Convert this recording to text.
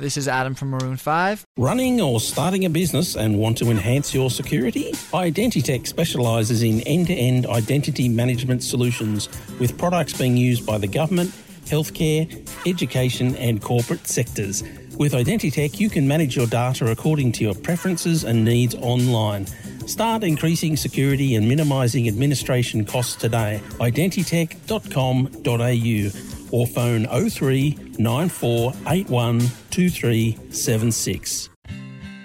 This is Adam from Maroon 5. Running or starting a business and want to enhance your security? Identitech specialises in end-to-end identity management solutions with products being used by the government, healthcare, education and corporate sectors. With Identitech, you can manage your data according to your preferences and needs online. Start increasing security and minimising administration costs today. Identitech.com.au or phone 03 9481 2376.